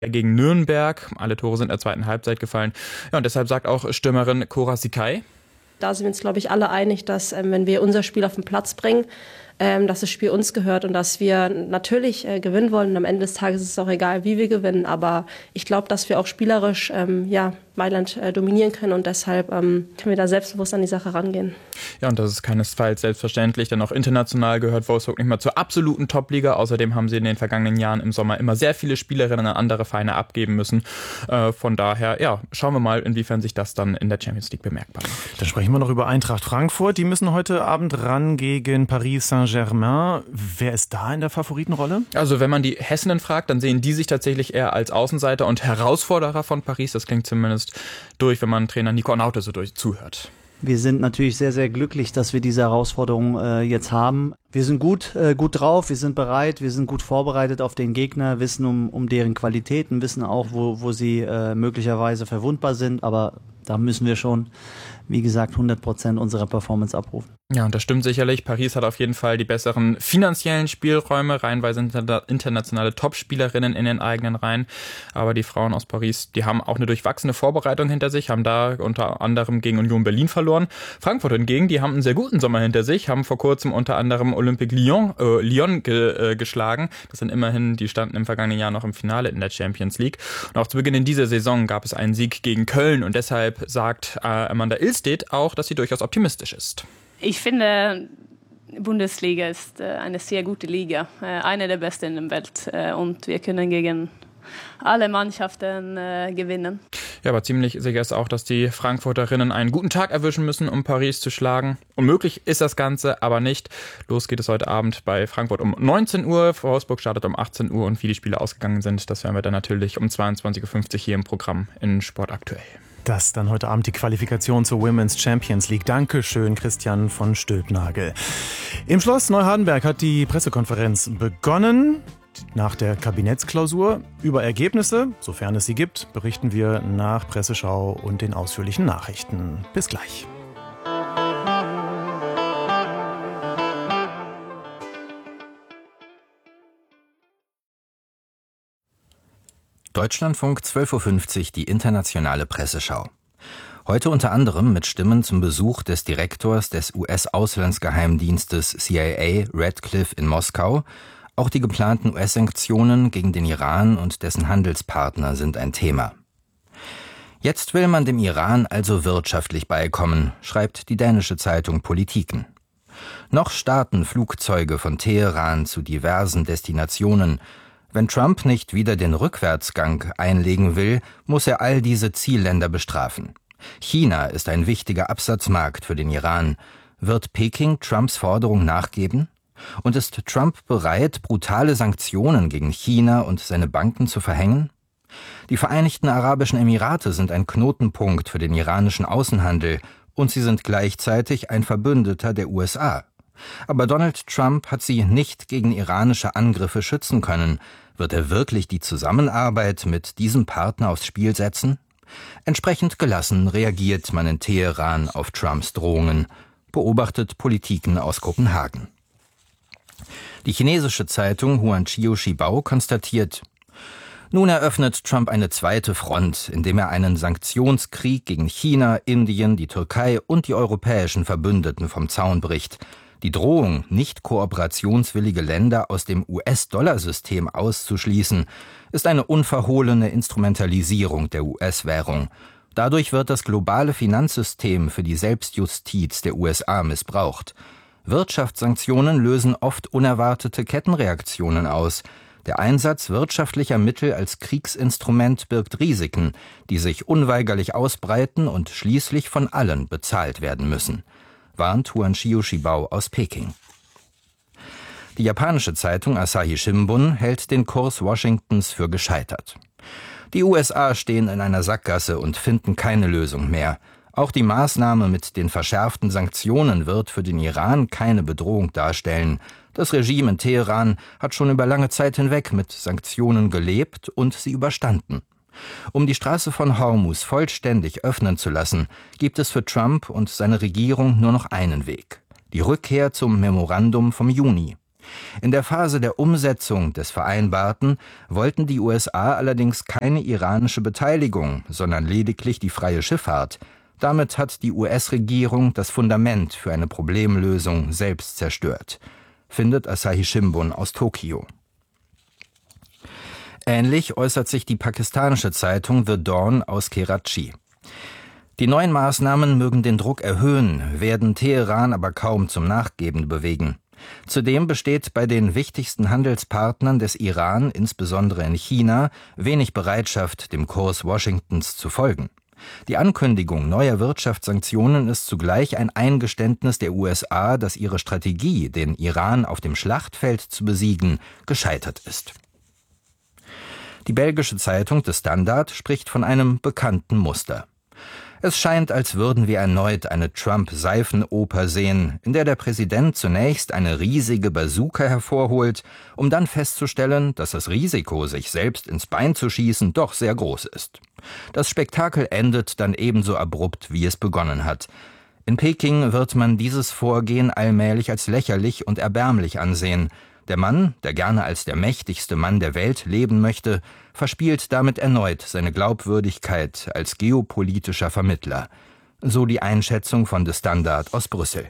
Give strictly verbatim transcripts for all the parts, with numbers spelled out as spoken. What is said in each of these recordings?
gegen Nürnberg. Alle Tore sind in der zweiten Halbzeit gefallen. Ja, und deshalb sagt auch Stürmerin Cora Sikai: Da sind wir uns, glaube ich, alle einig, dass ähm, wenn wir unser Spiel auf den Platz bringen, ähm, dass das Spiel uns gehört und dass wir natürlich äh, gewinnen wollen. Und am Ende des Tages ist es auch egal, wie wir gewinnen. Aber ich glaube, dass wir auch spielerisch ähm, ja, Mailand äh, dominieren können und deshalb ähm, können wir da selbstbewusst an die Sache rangehen. Ja, und das ist keinesfalls selbstverständlich, denn auch international gehört Wolfsburg nicht mal zur absoluten Top-Liga. Außerdem haben sie in den vergangenen Jahren im Sommer immer sehr viele Spielerinnen an andere Vereine abgeben müssen. Äh, von daher, ja, schauen wir mal, inwiefern sich das dann in der Champions League bemerkbar macht. Dann sprechen wir noch über Eintracht Frankfurt. Die müssen heute Abend ran gegen Paris Saint-Germain. Wer ist da in der Favoritenrolle? Also wenn man die Hessinnen fragt, dann sehen die sich tatsächlich eher als Außenseiter und Herausforderer von Paris. Das klingt zumindest durch, wenn man Trainer Nico Arnaute so durch zuhört. Wir sind natürlich sehr, sehr glücklich, dass wir diese Herausforderung äh, jetzt haben. Wir sind gut, äh, gut drauf, wir sind bereit, wir sind gut vorbereitet auf den Gegner, wissen um, um deren Qualitäten, wissen auch, wo, wo sie äh, möglicherweise verwundbar sind, aber da müssen wir schon, wie gesagt, hundert Prozent unserer Performance abrufen. Ja, und das stimmt sicherlich. Paris hat auf jeden Fall die besseren finanziellen Spielräume, reihenweise internationale Topspielerinnen in den eigenen Reihen. Aber die Frauen aus Paris, die haben auch eine durchwachsene Vorbereitung hinter sich, haben da unter anderem gegen Union Berlin verloren. Frankfurt hingegen, die haben einen sehr guten Sommer hinter sich, haben vor kurzem unter anderem Olympique Lyon, äh, Lyon ge, äh, geschlagen. Das sind immerhin, die standen im vergangenen Jahr noch im Finale in der Champions League. Und auch zu Beginn in dieser Saison gab es einen Sieg gegen Köln und deshalb sagt äh, Amanda Ilstedt auch, dass sie durchaus optimistisch ist. Ich finde, Bundesliga ist äh, eine sehr gute Liga, äh, eine der besten in der Welt äh, und wir können gegen alle Mannschaften äh, gewinnen. Ja, aber ziemlich sicher ist auch, dass die Frankfurterinnen einen guten Tag erwischen müssen, um Paris zu schlagen. Unmöglich ist das Ganze aber nicht. Los geht es heute Abend bei Frankfurt um neunzehn Uhr. Wolfsburg startet um achtzehn Uhr und wie die Spiele ausgegangen sind, das werden wir dann natürlich um zweiundzwanzig Uhr fünfzig hier im Programm in Sport aktuell. Das dann heute Abend die Qualifikation zur Women's Champions League. Dankeschön, Christian von Stülpnagel. Im Schloss Neuhardenberg hat die Pressekonferenz begonnen. Nach der Kabinettsklausur über Ergebnisse, sofern es sie gibt, berichten wir nach Presseschau und den ausführlichen Nachrichten. Bis gleich. Deutschlandfunk zwölf Uhr fünfzig, die internationale Presseschau. Heute unter anderem mit Stimmen zum Besuch des Direktors des U S-Auslandsgeheimdienstes C I A Radcliffe in Moskau. Auch die geplanten U S-Sanktionen gegen den Iran und dessen Handelspartner sind ein Thema. Jetzt will man dem Iran also wirtschaftlich beikommen, schreibt die dänische Zeitung Politiken. Noch starten Flugzeuge von Teheran zu diversen Destinationen. Wenn Trump nicht wieder den Rückwärtsgang einlegen will, muss er all diese Zielländer bestrafen. China ist ein wichtiger Absatzmarkt für den Iran. Wird Peking Trumps Forderung nachgeben? Und ist Trump bereit, brutale Sanktionen gegen China und seine Banken zu verhängen? Die Vereinigten Arabischen Emirate sind ein Knotenpunkt für den iranischen Außenhandel und sie sind gleichzeitig ein Verbündeter der U S A. Aber Donald Trump hat sie nicht gegen iranische Angriffe schützen können. Wird er wirklich die Zusammenarbeit mit diesem Partner aufs Spiel setzen? Entsprechend gelassen reagiert man in Teheran auf Trumps Drohungen, beobachtet Politiken aus Kopenhagen. Die chinesische Zeitung Huanqiu Shibao konstatiert: Nun eröffnet Trump eine zweite Front, indem er einen Sanktionskrieg gegen China, Indien, die Türkei und die europäischen Verbündeten vom Zaun bricht. Die Drohung, nicht kooperationswillige Länder aus dem U S-Dollar-System auszuschließen, ist eine unverhohlene Instrumentalisierung der U S-Währung. Dadurch wird das globale Finanzsystem für die Selbstjustiz der U S A missbraucht. Wirtschaftssanktionen lösen oft unerwartete Kettenreaktionen aus. Der Einsatz wirtschaftlicher Mittel als Kriegsinstrument birgt Risiken, die sich unweigerlich ausbreiten und schließlich von allen bezahlt werden müssen, warnt Huanqiu Shibao aus Peking. Die japanische Zeitung Asahi Shimbun hält den Kurs Washingtons für gescheitert. Die U S A stehen in einer Sackgasse und finden keine Lösung mehr. Auch die Maßnahme mit den verschärften Sanktionen wird für den Iran keine Bedrohung darstellen. Das Regime in Teheran hat schon über lange Zeit hinweg mit Sanktionen gelebt und sie überstanden. Um die Straße von Hormuz vollständig öffnen zu lassen, gibt es für Trump und seine Regierung nur noch einen Weg: die Rückkehr zum Memorandum vom Juni. In der Phase der Umsetzung des Vereinbarten wollten die U S A allerdings keine iranische Beteiligung, sondern lediglich die freie Schifffahrt. Damit hat die U S-Regierung das Fundament für eine Problemlösung selbst zerstört, findet Asahi Shimbun aus Tokio. Ähnlich äußert sich die pakistanische Zeitung The Dawn aus Karachi. Die neuen Maßnahmen mögen den Druck erhöhen, werden Teheran aber kaum zum Nachgeben bewegen. Zudem besteht bei den wichtigsten Handelspartnern des Iran, insbesondere in China, wenig Bereitschaft, dem Kurs Washingtons zu folgen. Die Ankündigung neuer Wirtschaftssanktionen ist zugleich ein Eingeständnis der U S A, dass ihre Strategie, den Iran auf dem Schlachtfeld zu besiegen, gescheitert ist. Die belgische Zeitung The Standard spricht von einem bekannten Muster. Es scheint, als würden wir erneut eine Trump-Seifenoper sehen, in der der Präsident zunächst eine riesige Bazooka hervorholt, um dann festzustellen, dass das Risiko, sich selbst ins Bein zu schießen, doch sehr groß ist. Das Spektakel endet dann ebenso abrupt, wie es begonnen hat. In Peking wird man dieses Vorgehen allmählich als lächerlich und erbärmlich ansehen. Der Mann, der gerne als der mächtigste Mann der Welt leben möchte, verspielt damit erneut seine Glaubwürdigkeit als geopolitischer Vermittler. So die Einschätzung von The Standard aus Brüssel.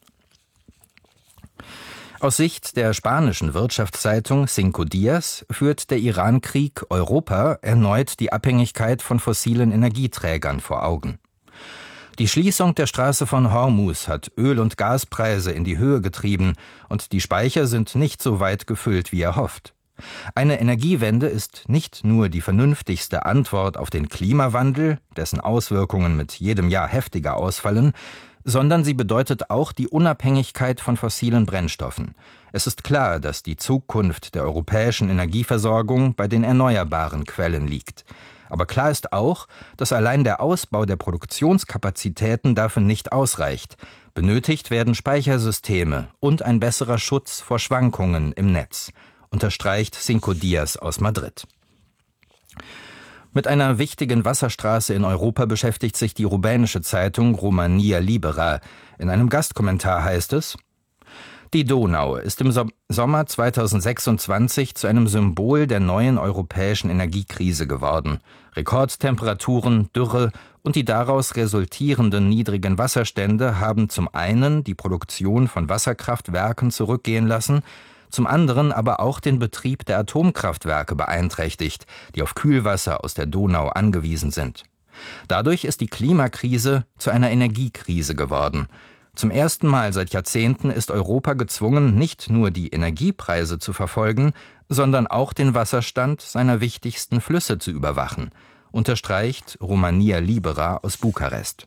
Aus Sicht der spanischen Wirtschaftszeitung Cinco Días führt der Iran-Krieg Europa erneut die Abhängigkeit von fossilen Energieträgern vor Augen. Die Schließung der Straße von Hormuz hat Öl- und Gaspreise in die Höhe getrieben und die Speicher sind nicht so weit gefüllt, wie erhofft. Eine Energiewende ist nicht nur die vernünftigste Antwort auf den Klimawandel, dessen Auswirkungen mit jedem Jahr heftiger ausfallen, sondern sie bedeutet auch die Unabhängigkeit von fossilen Brennstoffen. Es ist klar, dass die Zukunft der europäischen Energieversorgung bei den erneuerbaren Quellen liegt. Aber klar ist auch, dass allein der Ausbau der Produktionskapazitäten dafür nicht ausreicht. Benötigt werden Speichersysteme und ein besserer Schutz vor Schwankungen im Netz, unterstreicht Cinco Días aus Madrid. Mit einer wichtigen Wasserstraße in Europa beschäftigt sich die rumänische Zeitung Romania Libera. In einem Gastkommentar heißt es: Die Donau ist im Sommer zweitausendsechsundzwanzig zu einem Symbol der neuen europäischen Energiekrise geworden. Rekordtemperaturen, Dürre und die daraus resultierenden niedrigen Wasserstände haben zum einen die Produktion von Wasserkraftwerken zurückgehen lassen, zum anderen aber auch den Betrieb der Atomkraftwerke beeinträchtigt, die auf Kühlwasser aus der Donau angewiesen sind. Dadurch ist die Klimakrise zu einer Energiekrise geworden. Zum ersten Mal seit Jahrzehnten ist Europa gezwungen, nicht nur die Energiepreise zu verfolgen, sondern auch den Wasserstand seiner wichtigsten Flüsse zu überwachen, unterstreicht Romania Libera aus Bukarest.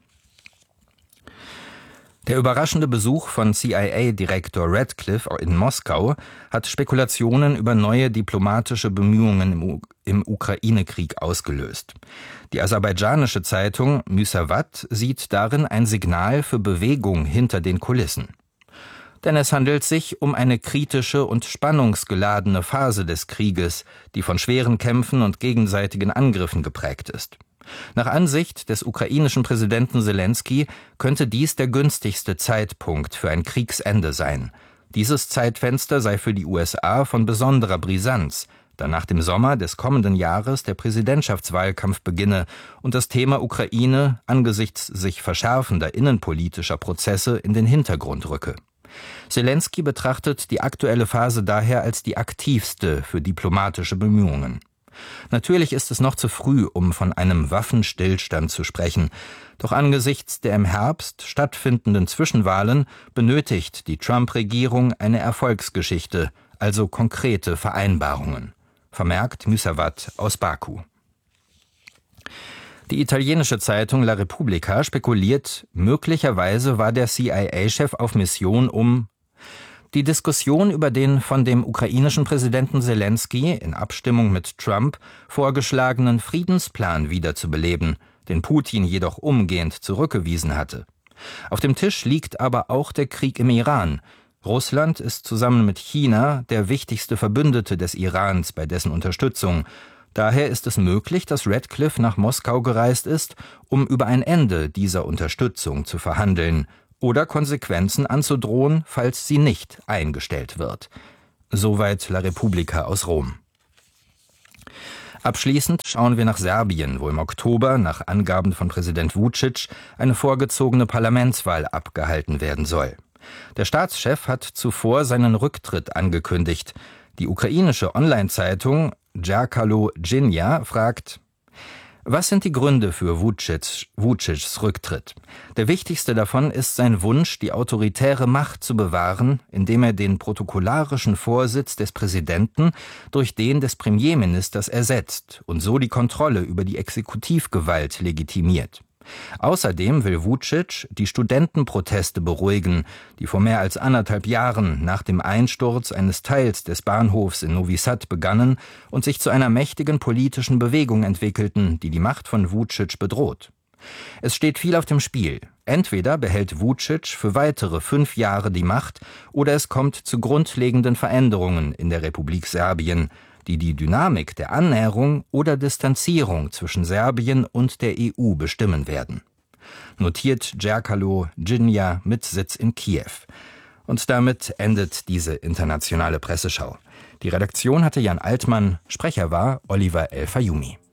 Der überraschende Besuch von C I A-Direktor Radcliffe in Moskau hat Spekulationen über neue diplomatische Bemühungen im, U- im Ukraine-Krieg ausgelöst. Die aserbaidschanische Zeitung Müsavat sieht darin ein Signal für Bewegung hinter den Kulissen. Denn es handelt sich um eine kritische und spannungsgeladene Phase des Krieges, die von schweren Kämpfen und gegenseitigen Angriffen geprägt ist. Nach Ansicht des ukrainischen Präsidenten Selensky könnte dies der günstigste Zeitpunkt für ein Kriegsende sein. Dieses Zeitfenster sei für die U S A von besonderer Brisanz, da nach dem Sommer des kommenden Jahres der Präsidentschaftswahlkampf beginne und das Thema Ukraine angesichts sich verschärfender innenpolitischer Prozesse in den Hintergrund rücke. Selensky betrachtet die aktuelle Phase daher als die aktivste für diplomatische Bemühungen. Natürlich ist es noch zu früh, um von einem Waffenstillstand zu sprechen. Doch angesichts der im Herbst stattfindenden Zwischenwahlen benötigt die Trump-Regierung eine Erfolgsgeschichte, also konkrete Vereinbarungen, vermerkt Müsavat aus Baku. Die italienische Zeitung La Repubblica spekuliert, möglicherweise war der C I A-Chef auf Mission, um die Diskussion über den von dem ukrainischen Präsidenten Selensky in Abstimmung mit Trump vorgeschlagenen Friedensplan wiederzubeleben, den Putin jedoch umgehend zurückgewiesen hatte. Auf dem Tisch liegt aber auch der Krieg im Iran. Russland ist zusammen mit China der wichtigste Verbündete des Irans bei dessen Unterstützung. Daher ist es möglich, dass Radcliffe nach Moskau gereist ist, um über ein Ende dieser Unterstützung zu verhandeln, oder Konsequenzen anzudrohen, falls sie nicht eingestellt wird. Soweit La Repubblica aus Rom. Abschließend schauen wir nach Serbien, wo im Oktober nach Angaben von Präsident Vučić eine vorgezogene Parlamentswahl abgehalten werden soll. Der Staatschef hat zuvor seinen Rücktritt angekündigt. Die ukrainische Online-Zeitung Zerkalo Dzinja fragt: Was sind die Gründe für Vučić, Vučićs Rücktritt? Der wichtigste davon ist sein Wunsch, die autoritäre Macht zu bewahren, indem er den protokollarischen Vorsitz des Präsidenten durch den des Premierministers ersetzt und so die Kontrolle über die Exekutivgewalt legitimiert. Außerdem will Vučić die Studentenproteste beruhigen, die vor mehr als anderthalb Jahren nach dem Einsturz eines Teils des Bahnhofs in Novi Sad begannen und sich zu einer mächtigen politischen Bewegung entwickelten, die die Macht von Vučić bedroht. Es steht viel auf dem Spiel. Entweder behält Vučić für weitere fünf Jahre die Macht oder es kommt zu grundlegenden Veränderungen in der Republik Serbien, die die Dynamik der Annäherung oder Distanzierung zwischen Serbien und der E U bestimmen werden. Notiert Zerkalo Dzinja mit Sitz in Kiew. Und damit endet diese internationale Presseschau. Die Redaktion hatte Jan Altmann, Sprecher war Oliver El Fayumi.